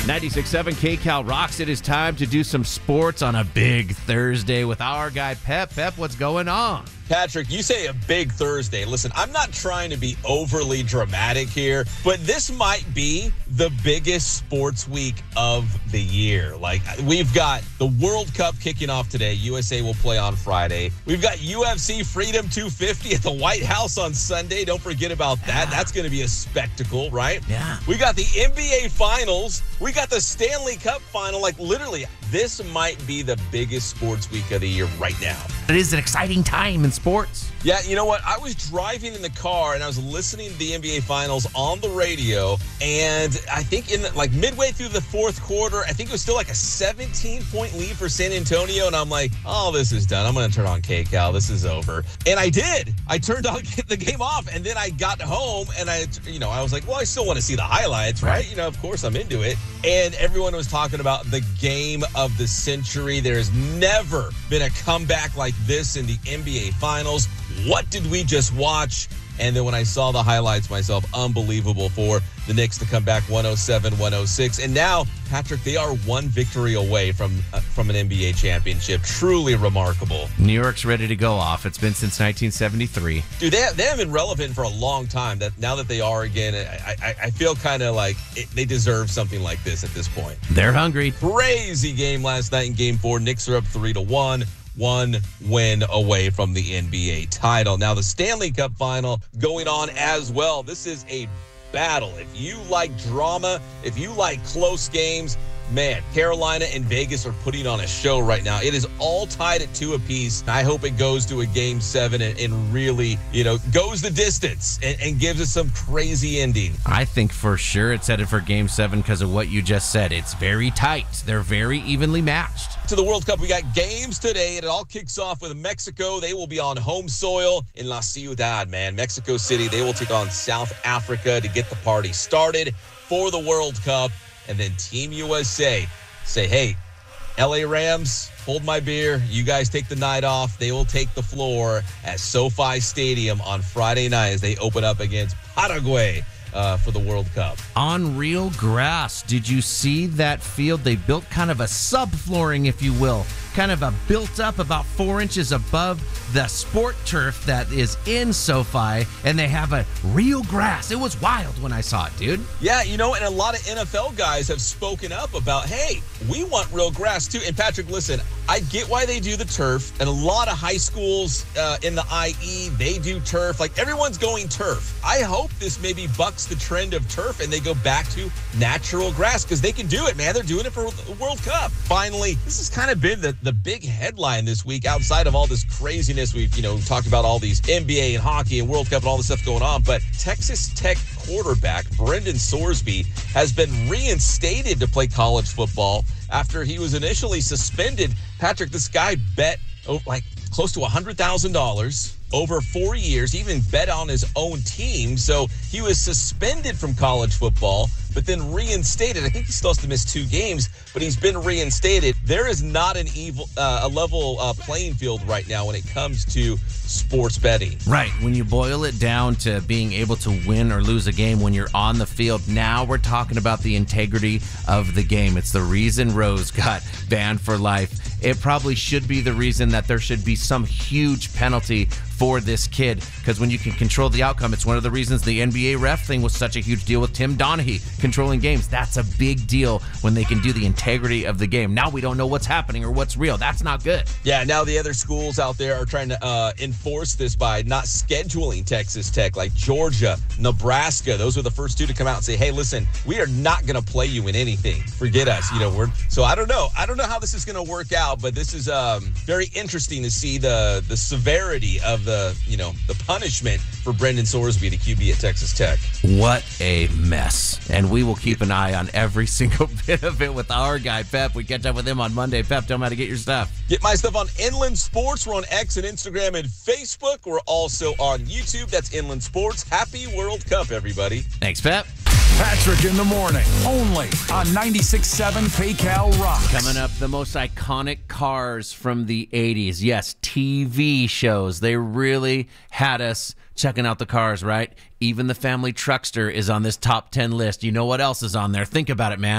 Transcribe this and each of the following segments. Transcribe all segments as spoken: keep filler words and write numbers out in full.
ninety-six point seven K-Cal rocks. It is time to do some sports on a big Thursday with our guy, Pep. Pep, what's going on? Patrick, you say a big Thursday. Listen, I'm not trying to be overly dramatic here, but this might be the biggest sports week of the year. Like, we've got the World Cup kicking off today. U S A will play on Friday. We've got U F C Freedom two fifty at the White House on Sunday. Don't forget about that. That's going to be a spectacle, right? Yeah. We got the N B A Finals. We got the Stanley Cup Final. Like, literally, this might be the biggest sports week of the year right now. It is an exciting time in sports. Yeah, you know what? I was driving in the car and I was listening to the N B A Finals on the radio, and I think in the, like midway through the fourth quarter, I think it was still like a seventeen-point lead for San Antonio, and I'm like, oh, this is done. I'm going to turn on K-Cal. This is over. And I did. I turned on the game off, and then I got home, and I, you know, I was like, well, I still want to see the highlights, right? right? You know, of course I'm into it. And everyone was talking about the game of the century. There has never been a comeback like this in the N B A Finals. What did we just watch? And then when I saw the highlights myself, unbelievable for the Knicks to come back one oh seven one oh six. And now, Patrick, they are one victory away from uh, from an N B A championship. Truly remarkable. New York's ready to go off. It's been since nineteen seventy-three. Dude, they have, they have been relevant for a long time. That now that they are again, I, I, I feel kind of like it, they deserve something like this at this point. They're hungry. Crazy game last night in Game Four. Knicks are up three to one. One win away from the N B A title. Now the Stanley Cup Final going on as well. This is a battle. If you like drama, if you like close games, man, Carolina and Vegas are putting on a show right now. It is all tied at two apiece. I hope it goes to a game seven and, and really, you know, goes the distance and, and gives us some crazy ending. I think for sure it's headed for game seven because of what you just said. It's very tight. They're very evenly matched. To the World Cup, we got games today, and it all kicks off with Mexico. They will be on home soil in La Ciudad, man. Mexico City, they will take on South Africa to get the party started for the World Cup. And then Team U S A say, hey, L A Rams, hold my beer. You guys take the night off. They will take the floor at SoFi Stadium on Friday night as they open up against Paraguay uh, for the World Cup. On real grass, did you see that field? They built kind of a subflooring, if you will. Kind of a built up about four inches above the sport turf that is in SoFi, and they have a real grass. It was wild when I saw it, dude. Yeah, you know, and a lot of N F L guys have spoken up about, hey, we want real grass too. And Patrick, listen, I get why they do the turf, and a lot of high schools uh, in the I E, they do turf. Like, everyone's going turf. I hope this maybe bucks the trend of turf and they go back to natural grass because they can do it, man. They're doing it for the World Cup. Finally, this has kind of been the the big headline this week outside of all this craziness. We've, you know, talked about all these N B A and hockey and World Cup and all this stuff going on, but Texas Tech quarterback Brendan Sorsby has been reinstated to play college football after he was initially suspended. Patrick, this guy bet oh, like close to one hundred thousand dollars over four years. He even bet on his own team. So he was suspended from college football, but then reinstated. I think he still has to miss two games, but he's been reinstated. There is not an evil, uh, a level uh, playing field right now when it comes to sports betting. Right. When you boil it down to being able to win or lose a game when you're on the field, now we're talking about the integrity of the game. It's the reason Rose got banned for life. It probably should be the reason that there should be some huge penalty for this kid, because when you can control the outcome, it's one of the reasons the N B A ref thing was such a huge deal with Tim Donaghy controlling games. That's a big deal when they can do the integrity of the game. Now we don't know what's happening or what's real. That's not good. Yeah, now the other schools out there are trying to uh, enforce this by not scheduling Texas Tech, like Georgia, Nebraska. Those were the first two to come out and say, hey, listen, we are not going to play you in anything. Forget us. You know, we're so I don't know. I don't know how this is going to work out, but this is um, very interesting to see the the severity of the, you know, the punishment for Brendan Sorsby, the Q B at Texas Tech. What a mess. And we will keep an eye on every single bit of it with our guy, Pep. We catch up with him on Monday. Pep, tell him how to get your stuff. Get my stuff on Inland Sports. We're on X and Instagram and Facebook. We're also on YouTube. That's Inland Sports. Happy World Cup, everybody. Thanks, Pep. Patrick in the morning, only on ninety-six point seven K-Cal Rocks. Coming up, the most iconic cars from the eighties. Yes, T V shows. They really had us checking out the cars, right? Even the Family Truckster is on this top ten list. You know what else is on there? Think about it, man.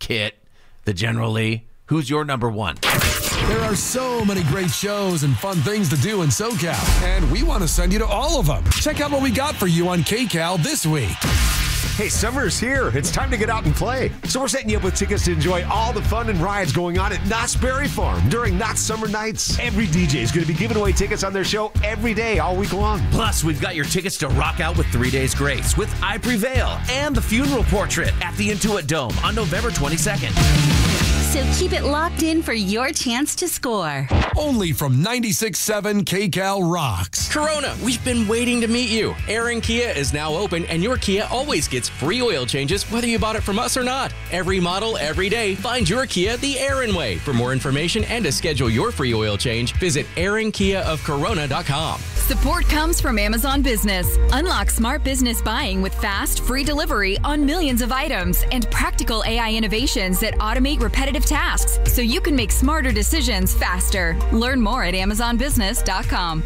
Kit, the General Lee. Who's your number one? There are so many great shows and fun things to do in SoCal, and we want to send you to all of them. Check out what we got for you on KCal this week. Hey, summer's here. It's time to get out and play. So we're setting you up with tickets to enjoy all the fun and rides going on at Knott's Berry Farm during Knott's Summer Nights. Every D J is going to be giving away tickets on their show every day, all week long. Plus, we've got your tickets to rock out with Three Days Grace, with I Prevail, and the Funeral Portrait at the Intuit Dome on November twenty-second. So keep it locked in for your chance to score. Only from ninety-six point seven KCal Rocks. Corona, we've been waiting to meet you. Aaron Kia is now open, and your Kia always gets free oil changes whether you bought it from us or not. Every model, every day. Find your Kia the Aaron way. For more information and to schedule your free oil change, visit aaron kia of corona dot com. Support comes from Amazon Business. Unlock smart business buying with fast, free delivery on millions of items and practical A I innovations that automate repetitive tasks so you can make smarter decisions faster. Learn more at amazon business dot com.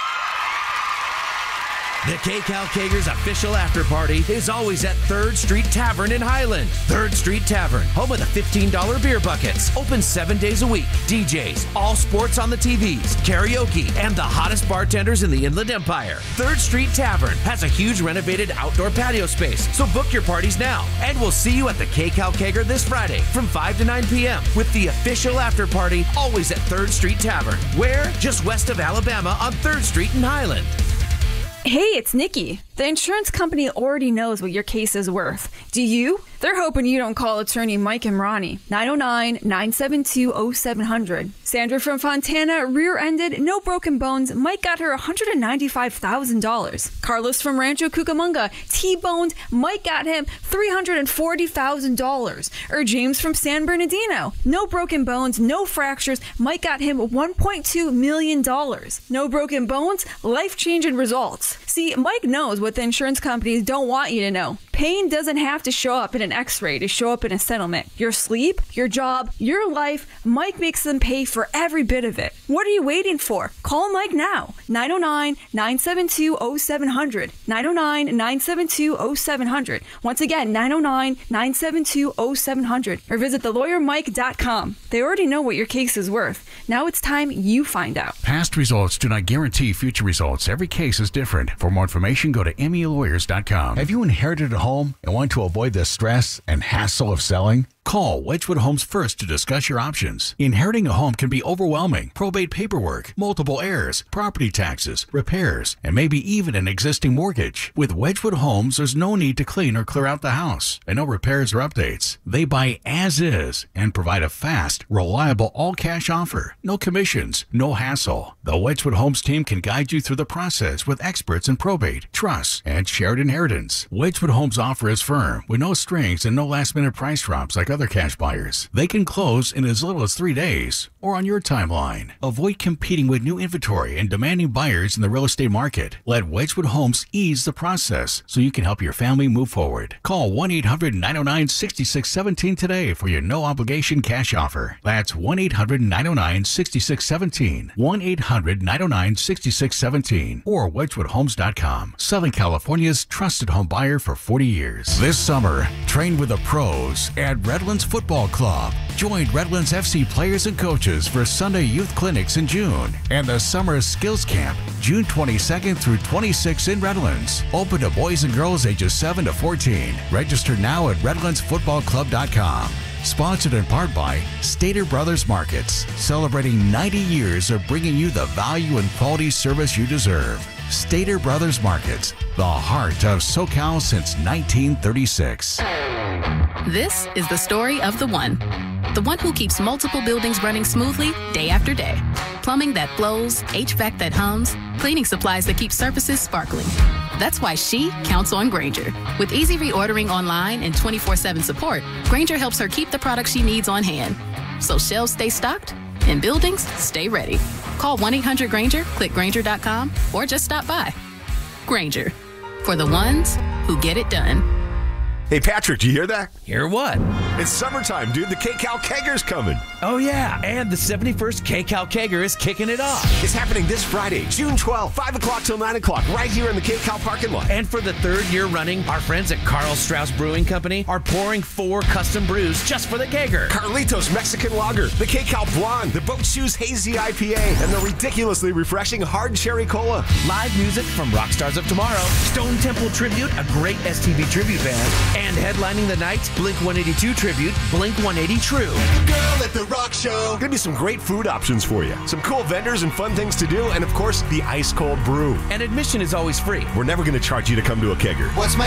The KCal Kegers official after party is always at third Street Tavern in Highland. third Street Tavern, home of the fifteen dollar beer buckets. Open seven days a week. D Js, all sports on the T Vs, karaoke, and the hottest bartenders in the Inland Empire. third Street Tavern has a huge renovated outdoor patio space, so book your parties now. And we'll see you at the KCal Keger this Friday from five to nine p.m. with the official after party always at third Street Tavern. Where? Just west of Alabama on third Street in Highland. Hey, it's Nikki. The insurance company already knows what your case is worth. Do you? They're hoping you don't call attorney Mike and Ronnie. nine oh nine, nine seven two, oh seven hundred. Sandra from Fontana rear-ended, no broken bones. Mike got her one hundred ninety-five thousand dollars. Carlos from Rancho Cucamonga T-boned. Mike got him three hundred forty thousand dollars. Or James from San Bernardino. No broken bones, no fractures. Mike got him one point two million dollars. No broken bones, life-changing results. See, Mike knows what the insurance companies don't want you to know. Pain doesn't have to show up in an x-ray to show up in a settlement. Your sleep, your job, your life, Mike makes them pay for every bit of it. What are you waiting for? Call Mike now. nine oh nine, nine seven two, oh seven hundred. nine oh nine, nine seven two, oh seven hundred. Once again, nine oh nine, nine seven two, oh seven hundred. Or visit the lawyer mike dot com. They already know what your case is worth. Now it's time you find out. Past results do not guarantee future results. Every case is different. For more information, go to M E lawyers dot com. Have you inherited a home and want to avoid the stress and hassle of selling? Call Wedgwood Homes first to discuss your options. Inheriting a home can be overwhelming. Probate paperwork, multiple heirs, property taxes, repairs, and maybe even an existing mortgage. With Wedgwood Homes, there's no need to clean or clear out the house, and no repairs or updates. They buy as is and provide a fast, reliable all-cash offer. No commissions, no hassle. The Wedgwood Homes team can guide you through the process with experts in probate, trust, and shared inheritance. Wedgwood Homes' offer is firm, with no strings and no last-minute price drops like other cash buyers. They can close in as little as three days or on your timeline. Avoid competing with new inventory and demanding buyers in the real estate market. Let Wedgwood Homes ease the process so you can help your family move forward. Call one eight hundred, nine oh nine, six six one seven today for your no-obligation cash offer. That's one eight hundred, nine oh nine, six six one seven, one eight hundred, nine oh nine, six six one seven, or wedgwood homes dot com. Southern California's trusted home buyer for forty years. This summer, train with the pros at Redlands Football Club. Join Redlands F C players and coaches for Sunday youth clinics in June and the Summer Skills Camp, June twenty-second through twenty-sixth in Redlands. Open to boys and girls ages seven to fourteen. Register now at redlands football club dot com. Sponsored in part by Stater Brothers Markets, celebrating ninety years of bringing you the value and quality service you deserve. Stater Brothers Markets, the heart of SoCal since nineteen thirty-six. This is the story of the one. The one who keeps multiple buildings running smoothly day after day. Plumbing that flows, H V A C that hums, cleaning supplies that keep surfaces sparkling. That's why she counts on Grainger. With easy reordering online and twenty-four seven support, Grainger helps her keep the products she needs on hand. So shelves stay stocked and buildings stay ready. Call one eight hundred Grainger, click Grainger dot com, or just stop by. Grainger, for the ones who get it done. Hey, Patrick, do you hear that? Hear what? It's summertime, dude. The K-Cal Kegger's coming. Oh, yeah, and the seventy-first K-Cal Kegger is kicking it off. It's happening this Friday, June twelfth, five o'clock till nine o'clock, right here in the K-Cal parking lot. And for the third year running, our friends at Carl Strauss Brewing Company are pouring four custom brews just for the Kegger. Carlitos Mexican Lager, the K-Cal Blonde, the Boat Shoes Hazy I P A, and the ridiculously refreshing Hard Cherry Cola. Live music from Rockstars of Tomorrow, Stone Temple Tribute, a great S T B tribute band, and headlining the night, Blink one eighty-two Tribute, Blink one eighty True. Girl at the Rock Show. Gonna be some great food options for you, some cool vendors and fun things to do, and of course, the ice cold brew. And admission is always free. We're never gonna charge you to come to a Kegger. What's my